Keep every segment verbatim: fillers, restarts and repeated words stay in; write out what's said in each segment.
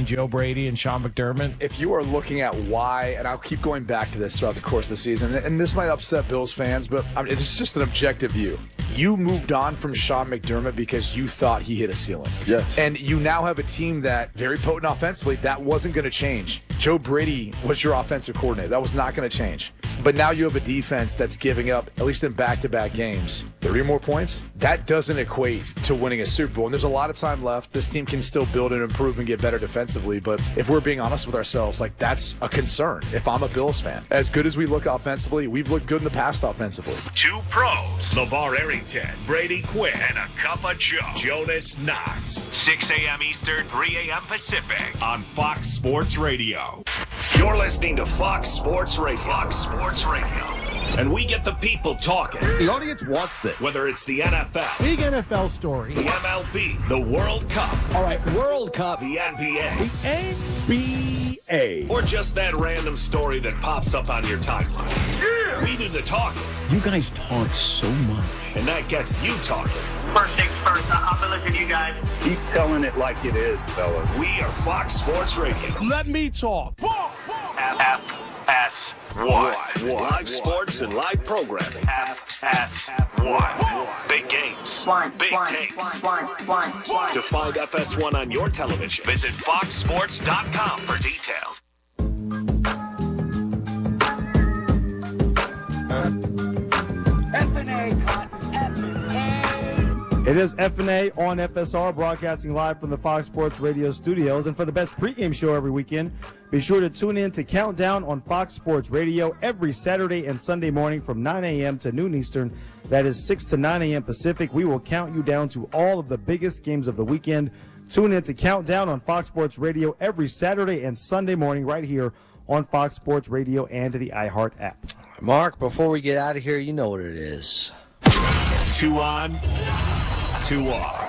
between Joe Brady and Sean McDermott? If you are looking at why, and I'll keep going back to this throughout the course of the season, and this might upset Bills fans, but I mean, it's just an objective view. You moved on from Sean McDermott because you thought he hit a ceiling. Yes. And you now have a team that, very potent offensively, that wasn't going to change. Joe Brady was your offensive coordinator. That was not going to change. But now you have a defense that's giving up, at least in back-to-back games, three or more points. That doesn't equate to winning a Super Bowl. And there's a lot of time left. This team can still build and improve and get better defensively. But if we're being honest with ourselves, like, that's a concern if I'm a Bills fan. As good as we look offensively, we've looked good in the past offensively. Two pros, LeVar Arrington, Brady Quinn, and a cup of Joe, Jonas Knox. six a.m. Eastern, three a.m. Pacific on Fox Sports Radio. You're listening to Fox Sports Radio. Fox Sports Radio. And we get the people talking. The audience wants this. Whether it's the N F L, big N F L story, the M L B, the World Cup, all right, World Cup, the N B A, the N B A, or just that random story that pops up on your timeline. Yeah. We do the talking. You guys talk so much. And that gets you talking. First things first, I'll be listening to you guys. Keep telling it like it is, fellas. We are Fox Sports Radio. Let me talk. F S one. Live sports and live programming. F S one. Big games. One, big one, takes. one, one, one. To find F S one on your television, visit fox sports dot com for details. F and A, Cotton, F and A. It is F and A on F S R, broadcasting live from the Fox Sports Radio studios. And for the best pregame show every weekend, be sure to tune in to Countdown on Fox Sports Radio every Saturday and Sunday morning from nine a.m. to noon Eastern. That is six to nine a.m. Pacific. We will count you down to all of the biggest games of the weekend. Tune in to Countdown on Fox Sports Radio every Saturday and Sunday morning right here on Fox Sports Radio and the iHeart app. Mark, before we get out of here, you know what it is. Two on, two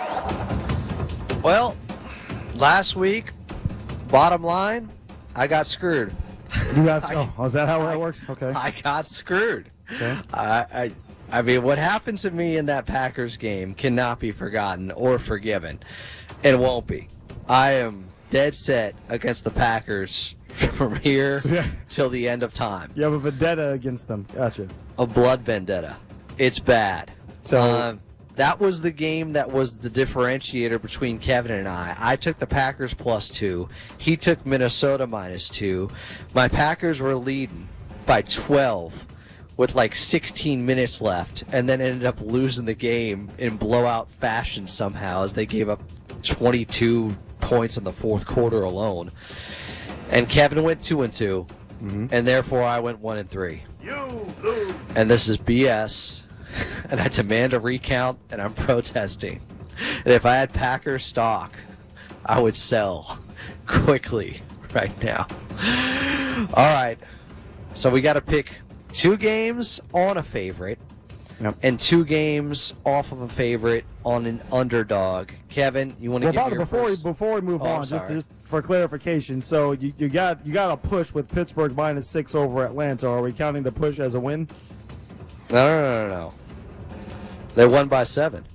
off. Well, last week, bottom line, I got screwed. You got oh, is that how that works? Okay. I got screwed. Okay. I, I, I mean, what happened to me in that Packers game cannot be forgotten or forgiven. It won't be. I am dead set against the Packers from here So, yeah. till the end of time. You have a vendetta against them. Gotcha. A blood vendetta. It's bad. So um, that was the game that was the differentiator between Kevin and I. I took the Packers plus two. He took Minnesota minus two. My Packers were leading by twelve with like sixteen minutes left, and then ended up losing the game in blowout fashion somehow as they gave up twenty-two points in the fourth quarter alone. And Kevin went two and two, mm-hmm. and therefore I went one and three. You lose. And this is B S. And I demand a recount, and I'm protesting. And if I had Packer stock, I would sell quickly right now. All right. So we got to pick two games on a favorite, yep. and two games off of a favorite on an underdog. Kevin, you want to well, give Bob, your before first? we, before we move Oh, on, I'm just, sorry. just for clarification, so you, you got you got a push with Pittsburgh minus six over Atlanta. Are we counting the push as a win? No, no, no, no, no. They won by seven.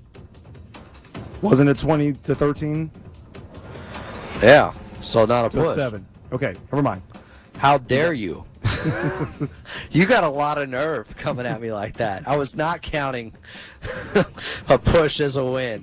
Wasn't it twenty to thirteen? Yeah, so not a So it's push. seven. Okay, never mind. How dare you? You got a lot of nerve coming at me like that. I was not counting a push as a win.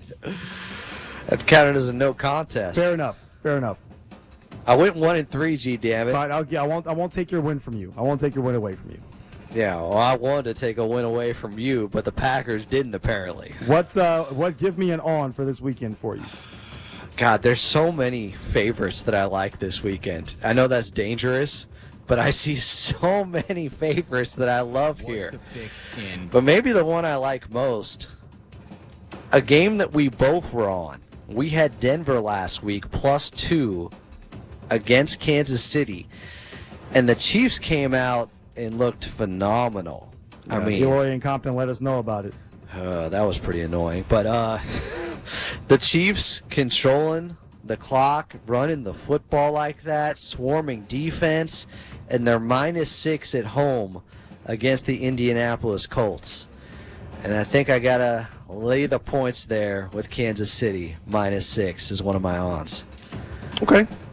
I counted as a no contest. Fair enough. Fair enough. I went one and three. G damn it. But I'll, I won't. I won't take your win from you. I won't take your win away from you. Yeah, well, I wanted to take a win away from you, but the Packers didn't apparently. What's uh? What give me an on for this weekend for you? God, there's so many favorites that I like this weekend. I know that's dangerous, but I see so many favorites that I love here. What's the fix in? But maybe the one I like most, a game that we both were on. We had Denver last week plus two against Kansas City, and the Chiefs came out and looked phenomenal. Yeah, I mean, Eloy and Compton let us know about it. uh, that was pretty annoying. But uh, the Chiefs controlling the clock, running the football like that, swarming defense, and they're minus six at home against the Indianapolis Colts. And I think I got to lay the points there with Kansas City. Minus six is one of my odds. Okay.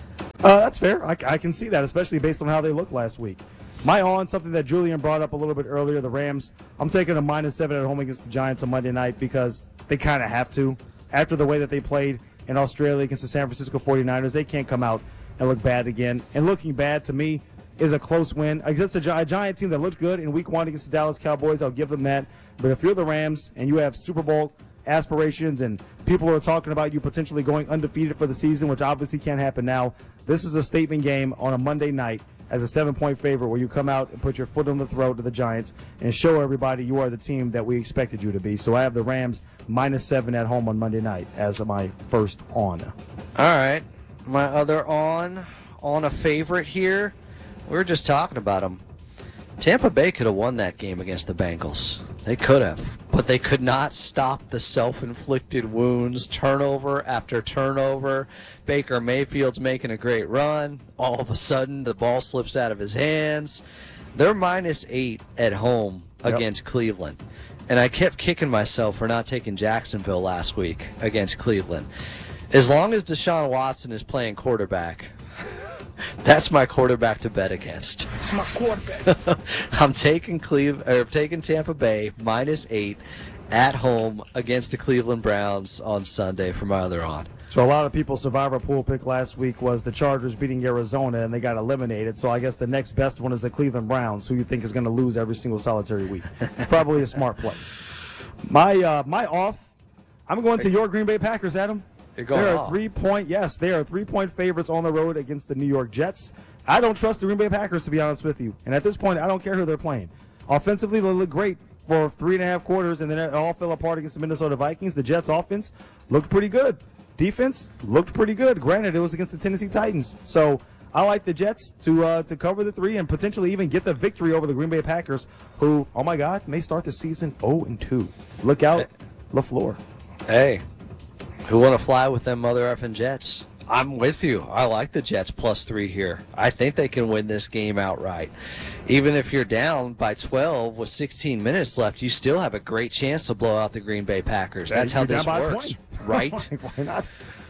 Uh, that's fair. I, I can see that, especially based on how they looked last week. My on, something that Julian brought up a little bit earlier, the Rams. I'm taking a minus seven at home against the Giants on Monday night because they kind of have to. After the way that they played in Australia against the San Francisco forty-niners, they can't come out and look bad again. And looking bad, to me, is a close win against a, Gi- a Giant team that looked good in week one against the Dallas Cowboys. I'll give them that. But if you're the Rams and you have Super Bowl aspirations and people are talking about you potentially going undefeated for the season, which obviously can't happen now, this is a statement game on a Monday night as a seven-point favorite where you come out and put your foot on the throat to the Giants and show everybody you are the team that we expected you to be. So I have the Rams minus seven at home on Monday night as my first on. All right. My other on, on a favorite here. We were just talking about them. Tampa Bay could have won that game against the Bengals. They could have. But they could not stop the self-inflicted wounds, turnover after turnover. Baker Mayfield's making a great run. All of a sudden, the ball slips out of his hands. They're minus eight at home Yep. against Cleveland. And I kept kicking myself for not taking Jacksonville last week against Cleveland. As long as Deshaun Watson is playing quarterback, that's my quarterback to bet against. It's my quarterback. I'm taking Cleve or taking Tampa Bay minus eight at home against the Cleveland Browns on Sunday for my other on. So a lot of people's survivor pool pick last week was the Chargers beating Arizona, and they got eliminated. So I guess the next best one is the Cleveland Browns, who you think is going to lose every single solitary week. It's probably a smart play. My uh, my off, I'm going to your Green Bay Packers, Adam. You're going They are off. three-point, yes, they are three-point favorites on the road against the New York Jets. I don't trust the Green Bay Packers, to be honest with you. And at this point, I don't care who they're playing. Offensively, they look great for three and a half quarters, and then it all fell apart against the Minnesota Vikings. The Jets' offense looked pretty good. Defense looked pretty good. Granted, it was against the Tennessee Titans. So I like the Jets to uh, to cover the three and potentially even get the victory over the Green Bay Packers, who, oh my God, may start the season oh and two. Look out, LaFleur. Hey, who want to fly with them mother effing Jets? I'm with you. I like the Jets plus three here. I think they can win this game outright. Even if you're down by twelve with sixteen minutes left, you still have a great chance to blow out the Green Bay Packers. That's how You're down this by works, twenty. right? Why not?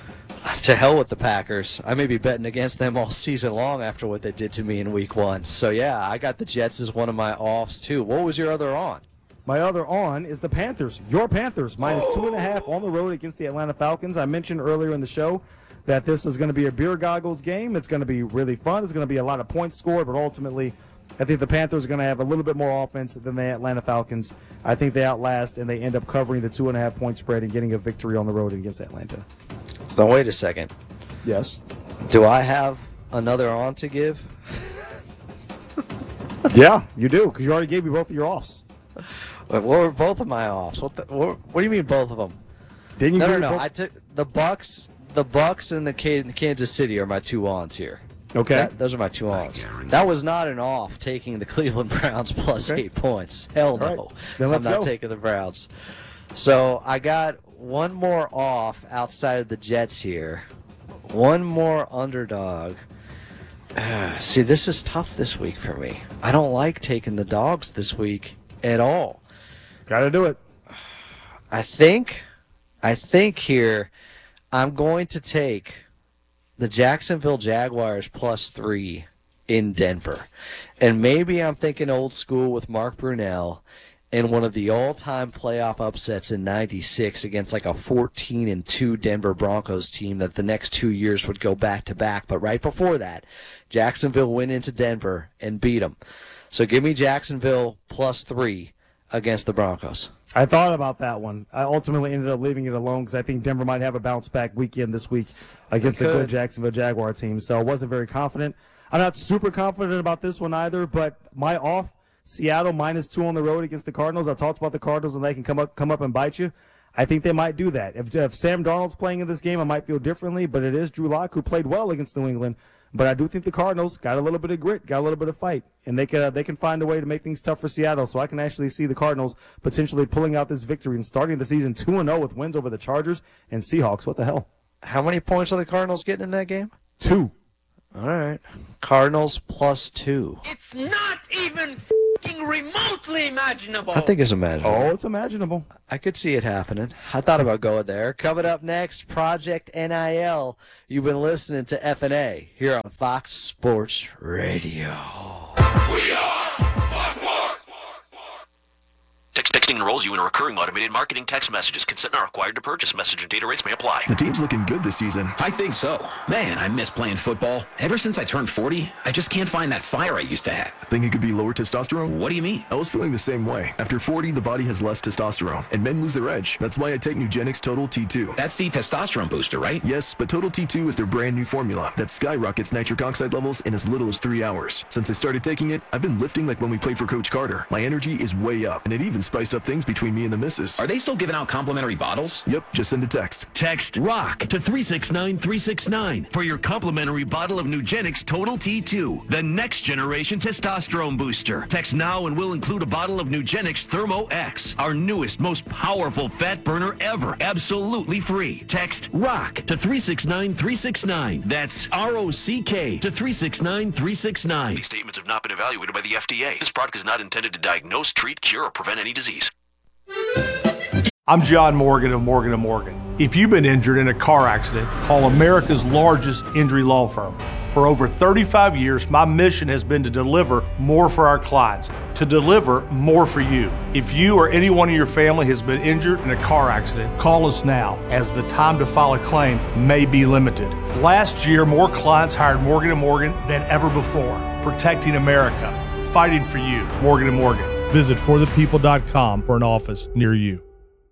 To hell with the Packers. I may be betting against them all season long after what they did to me in week one. So, yeah, I got the Jets as one of my offs, too. What was your other on? My other on is the Panthers. Your Panthers, minus two and a half on the road against the Atlanta Falcons. I mentioned earlier in the show that this is going to be a beer goggles game. It's going to be really fun. It's going to be a lot of points scored, but ultimately I think the Panthers are going to have a little bit more offense than the Atlanta Falcons. I think they outlast and they end up covering the two and a half point spread and getting a victory on the road against Atlanta. So, wait a second. Yes. Do I have another on to give? Yeah, you do, because you already gave me both of your offs. What were both of my offs? What, the, what, what do you mean both of them? Didn't you No, give no, me no. both? I took the Bucks. The Bucks and the Kansas City are my two ons here. Okay. That, those are my two ons. That was not an off taking the Cleveland Browns plus Okay. eight points. Hell no. All right. Then let's I'm not go. taking the Browns. So I got one more off outside of the Jets here. One more underdog. Uh, see, this is tough this week for me. I don't like taking the dogs this week at all. Got to do it. I think, I think here, I'm going to take the Jacksonville Jaguars plus three in Denver. And maybe I'm thinking old school with Mark Brunell in one of the all-time playoff upsets in ninety-six against like a fourteen and two Denver Broncos team that the next two years would go back-to-back. But right before that, Jacksonville went into Denver and beat them. So give me Jacksonville plus three against the Broncos. I thought about that one. I ultimately ended up leaving it alone because I think Denver might have a bounce-back weekend this week against a They good could. Jacksonville Jaguar team. So I wasn't very confident. I'm not super confident about this one either, but my off, Seattle minus two on the road against the Cardinals. I talked about the Cardinals and they can come up come up and bite you. I think they might do that. If, if Sam Darnold's playing in this game, I might feel differently, but it is Drew Lock who played well against New England. But I do think the Cardinals got a little bit of grit, got a little bit of fight, and they can uh, they can find a way to make things tough for Seattle. So I can actually see the Cardinals potentially pulling out this victory and starting the season two and oh with wins over the Chargers and Seahawks. What the hell? How many points are the Cardinals getting in that game? Two. All right. Cardinals plus two. It's not even fucking remotely imaginable. I think it's imaginable. Oh, it's imaginable. I could see it happening. I thought about going there. Coming up next, Project N I L. You've been listening to F N A here on Fox Sports Radio. We are Fox Sports. Text texting enrolls you in a recurring automated marketing text messages. Consent not required to purchase. Message and data rates may apply. The team's looking good this season. I think so. Man, I miss playing football. Ever since I turned forty, I just can't find that fire I used to have. Think it could be lower testosterone? What do you mean? I was feeling the same way. After forty, the body has less testosterone, and men lose their edge. That's why I take Nugenix Total T two. That's the testosterone booster, right? Yes, but Total T two is their brand new formula that skyrockets nitric oxide levels in as little as three hours. Since I started taking it, I've been lifting like when we played for Coach Carter. My energy is way up, and it even spiced up things between me and the missus. Are they still giving out complimentary bottles? Yep, just send a text. Text ROCK to three six nine three six nine for your complimentary bottle of Nugenix Total T two, the next generation testosterone booster. Text now and we'll include a bottle of Nugenix Thermo X, our newest, most powerful fat burner ever, absolutely free. Text ROCK to three six nine three six nine. That's R O C K to three six nine three six nine. These statements have not been evaluated by the F D A. This product is not intended to diagnose, treat, cure, or prevent any disease. I'm John Morgan of Morgan and Morgan. If you've been injured in a car accident, call America's largest injury law firm. For over thirty-five years, my mission has been to deliver more for our clients, to deliver more for you. If you or anyone in your family has been injured in a car accident, call us now, as the time to file a claim may be limited. Last year, more clients hired Morgan and Morgan than ever before, protecting America, fighting for you. Morgan and Morgan. Visit for the people dot com for an office near you.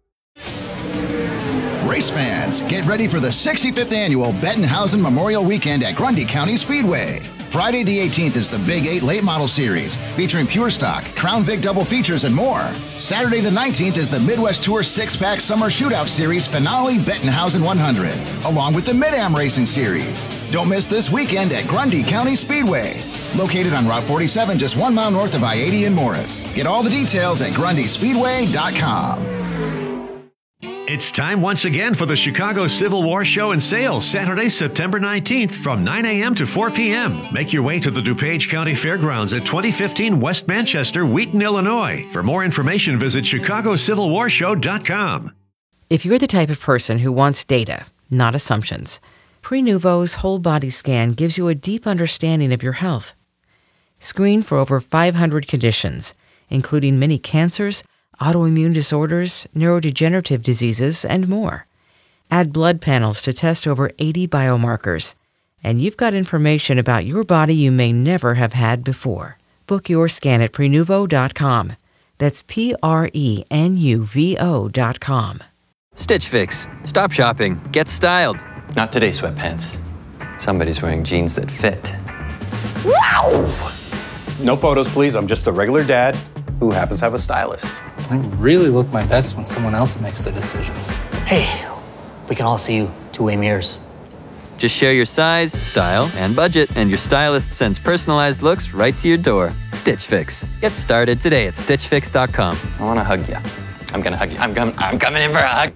Race fans, get ready for the sixty-fifth annual Bettenhausen Memorial Weekend at Grundy County Speedway. Friday the eighteenth is the Big Eight Late Model Series, featuring Pure Stock, Crown Vic double features, and more. Saturday the nineteenth is the Midwest Tour six-pack Summer Shootout Series Finale Bettenhausen one hundred, along with the Mid-Am Racing Series. Don't miss this weekend at Grundy County Speedway, located on Route forty-seven, just one mile north of I eighty in Morris. Get all the details at grundy speedway dot com. It's time once again for the Chicago Civil War Show and Sale, Saturday, September nineteenth from nine a.m. to four p.m. Make your way to the DuPage County Fairgrounds at twenty fifteen West Manchester, Wheaton, Illinois. For more information, visit chicago civil war show dot com. If you're the type of person who wants data, not assumptions, Prenuvo's whole body scan gives you a deep understanding of your health. Screen for over five hundred conditions, including many cancers, autoimmune disorders, neurodegenerative diseases, and more. Add blood panels to test over eighty biomarkers, and you've got information about your body you may never have had before. Book your scan at prenuvo dot com. That's P R E N U V O dot com. Stitch Fix. Stop shopping. Get styled. Not today, sweatpants. Somebody's wearing jeans that fit. Wow! No photos, please. I'm just a regular dad who happens to have a stylist. I really look my best when someone else makes the decisions. Hey, we can all see you two-way mirrors. Just share your size, style, and budget, and your stylist sends personalized looks right to your door. Stitch Fix. Get started today at stitch fix dot com. I want to hug you. I'm going to hug you. I'm, com- I'm coming in for a hug.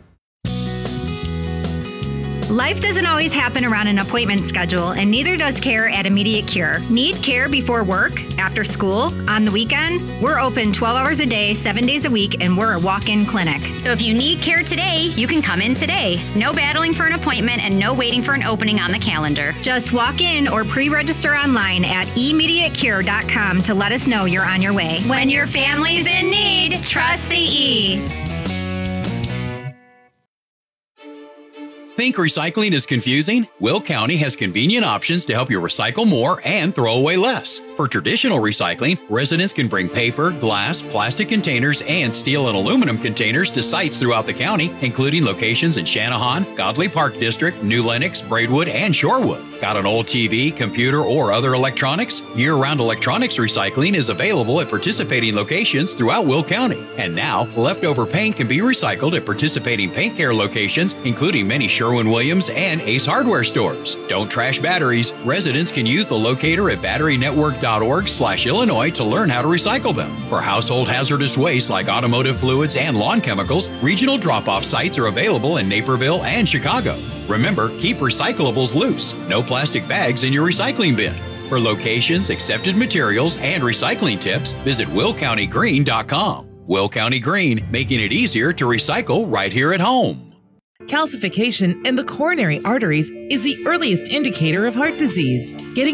Life doesn't always happen around an appointment schedule, and neither does care at Immediate Cure. Need care before work, after school, on the weekend? We're open twelve hours a day, seven days a week, and we're a walk-in clinic. So if you need care today, you can come in today. No battling for an appointment and no waiting for an opening on the calendar. Just walk in or pre-register online at immediate cure dot com to let us know you're on your way. When your family's in need, trust the E. Think recycling is confusing? Will County has convenient options to help you recycle more and throw away less. For traditional recycling, residents can bring paper, glass, plastic containers, and steel and aluminum containers to sites throughout the county, including locations in Channahon, Godley Park District, New Lenox, Braidwood, and Shorewood. Got an old T V, computer, or other electronics? Year-round electronics recycling is available at participating locations throughout Will County. And now, leftover paint can be recycled at participating paint care locations, including many Sherwin-Williams and Ace Hardware stores. Don't trash batteries. Residents can use the locator at battery network dot org slash Illinois to learn how to recycle them. For household hazardous waste like automotive fluids and lawn chemicals, regional drop-off sites are available in Naperville and Chicago. Remember, keep recyclables loose. No plastic bags in your recycling bin. For locations, accepted materials, and recycling tips, visit will county green dot com. Will County Green, making it easier to recycle right here at home. Calcification in the coronary arteries is the earliest indicator of heart disease. Getting